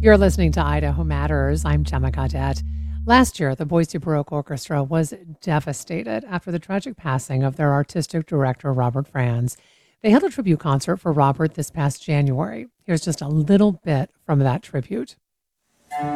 You're listening to Idaho Matters. I'm Gemma Gaudette. Last year, the Boise Baroque Orchestra was devastated after the tragic passing of their artistic director, Robert Franz. They held a tribute concert for Robert this past January. Here's just a little bit from that tribute.